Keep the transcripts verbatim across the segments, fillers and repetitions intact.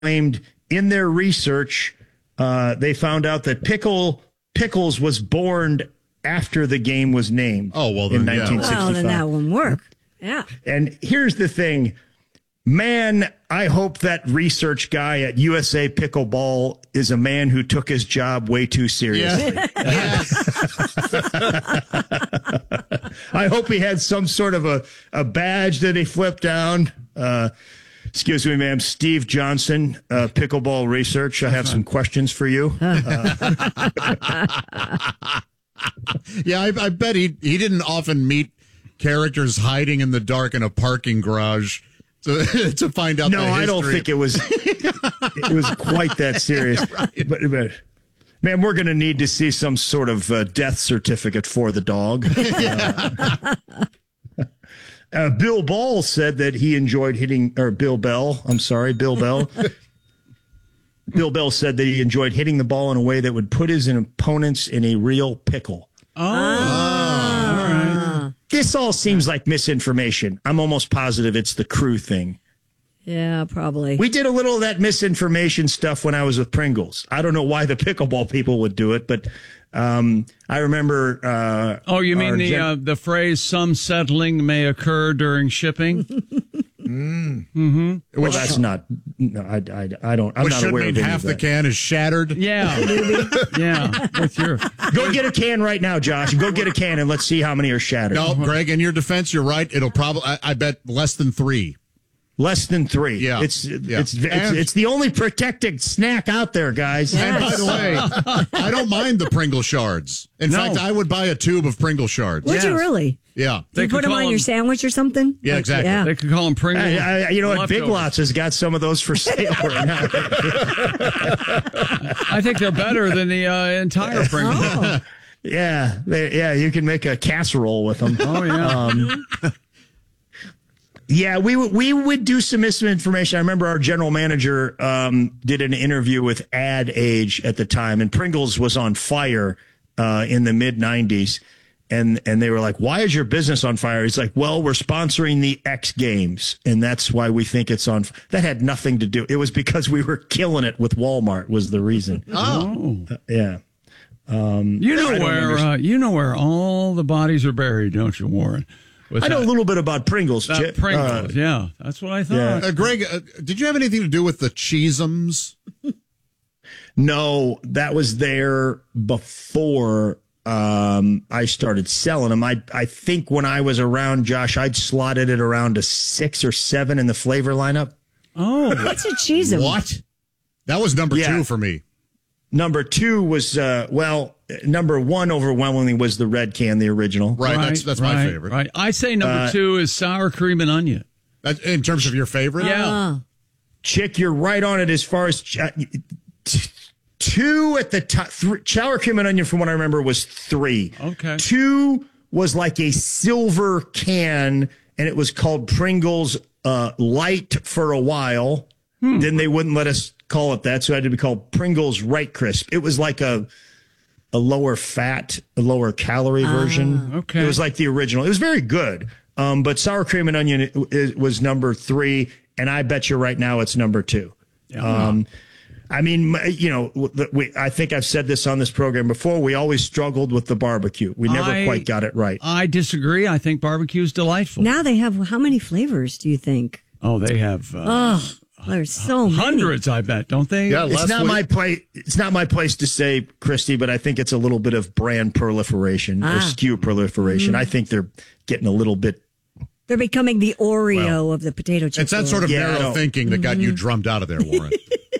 claimed in their research, uh, they found out that Pickle Pickles was born after the game was named. Oh, well, then, in nineteen sixty-five. Well, then that wouldn't work. Yeah. And here's the thing. Man, I hope that research guy at U S A Pickleball is a man who took his job way too seriously. Yeah. Yes. I hope he had some sort of a, a badge that he flipped down. Uh, excuse me, ma'am. Steve Johnson, uh, Pickleball Research. I have some questions for you. Uh, yeah, I, I bet he, he didn't often meet characters hiding in the dark in a parking garage to, to find out. No, the I don't history. think it was. It was quite that serious. Yeah, right. but, but man, we're going to need to see some sort of uh, death certificate for the dog. uh, uh, Bill Ball said that he enjoyed hitting, or Bill Bell. I'm sorry, Bill Bell. Bill Bell said that he enjoyed hitting the ball in a way that would put his opponents in a real pickle. Oh, oh. All right. This all seems like misinformation. I'm almost positive it's the crew thing. Yeah, probably. We did a little of that misinformation stuff when I was with Pringles. I don't know why the pickleball people would do it, but um, I remember. Uh, oh, you mean the gen- uh, the phrase "some settling may occur during shipping"? mm. Mm-hmm. Well, Which, that's not. No, I, I, I don't. I'm Which not should aware mean of any half of the that. can is shattered. Yeah, yeah. With your go get a can right now, Josh. Go get a can and let's see how many are shattered. No, Greg. In your defense, you're right. It'll probably. I, I bet less than three. Less than three. Yeah, it's yeah. It's, it's it's it's the only protected snack out there, guys. Yes. And by the way, I don't mind the Pringle shards. In No. fact, I would buy a tube of Pringle shards. Would Yes. you really? Yeah, Do you could put them call on your them- sandwich or something? Yeah, exactly. Yeah. They could call them Pringles. I, I, you know what? Big leftovers. Lots has got some of those for sale right now. I think they're better than the uh, entire Pringles. Oh. Yeah, they, yeah. You can make a casserole with them. Oh yeah. Um, Yeah, we would we would do some misinformation. I remember our general manager um, did an interview with Ad Age at the time, and Pringles was on fire uh, in the mid nineties, and and they were like, "Why is your business on fire?" He's like, "Well, we're sponsoring the X Games, and that's why we think it's on." F-. That had nothing to do. It was because we were killing it with Walmart was the reason. Oh, Uh, yeah. Um, you know I don't where uh, you know where all the bodies are buried, don't you, Warren? With I know that- a little bit about Pringles. that Chip. Pringles, Uh, yeah, that's what I thought. yeah. Uh, Greg, uh, did you have anything to do with the Cheesums? No, that was there before um, I started selling them. I I think when I was around, Josh, I'd slotted it around a six or seven in the flavor lineup. Oh, What's a cheese? What? That was number Yeah. two for me. Number two was, uh, well, number one overwhelmingly was the red can, the original. Right, that's that's my right, favorite. Right, I say number Uh, two is sour cream and onion. That, in terms of your favorite? Yeah. Oh. Chick, you're right on it as far as ch- t- two at the top. Three, sour cream and onion, from what I remember, was three. Okay. Two was like a silver can, and it was called Pringles uh, Light for a while. Hmm. Then they wouldn't let us call it that, so it had to be called Pringles Right Crisp. It was like a a lower fat, a lower calorie version. okay. It was like the original. It was very good. Um, but sour cream and onion it, it was number three, and I bet you right now it's number two. Yeah. Um, I mean, you know, we, I think I've said this on this program before. We always struggled with the barbecue. We never I- quite got it right. I disagree. I think barbecue is delightful. Now they have how many flavors do you think? Oh, they have uh, Oh, there's so many. hundreds, I bet, don't they? Yeah, It's last not week- my place. It's not my place to say, Christy, but I think it's a little bit of brand proliferation or Ah. S K U proliferation. I think they're getting a little bit. They're becoming the Oreo of the potato chip. It's that sort of Yeah, I narrow don't- thinking that got you drummed out of there, Warren.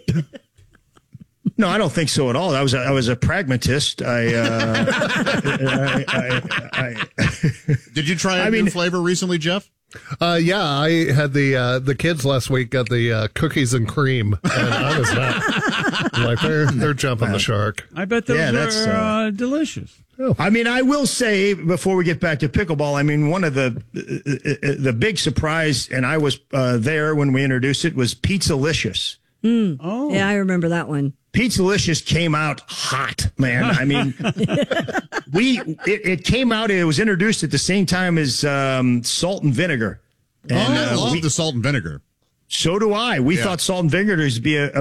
No, I don't think so at all. I was a, I was a pragmatist. I, uh, I, I, I, I Did you try a I new mean- flavor recently, Jeff? Uh, yeah, I had the uh, the kids last week got the uh, cookies and cream, and I was not like they're they're jumping the shark. I bet those Yeah, that's, are uh, uh, delicious. I mean, I will say before we get back to pickleball, I mean, one of the uh, uh, the big surprise, and I was uh, there when we introduced it, was Pizzalicious. Oh, Yeah, I remember that one. Pizzalicious came out hot, man. I mean, we it, it came out. It was introduced at the same time as um, Salt and Vinegar. Oh, And, I uh, love we- the salt and vinegar. So do I. We Yeah. thought salt and vinegar would be a,